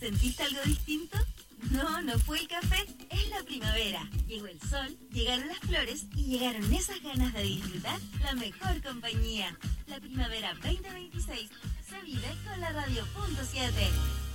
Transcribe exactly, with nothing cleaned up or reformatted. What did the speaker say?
¿Sentiste algo distinto? No, no fue el café, es la primavera. Llegó el sol, llegaron las flores y llegaron esas ganas de disfrutar la mejor compañía. La primavera veinte veintiséis se vive con la radio punto siete.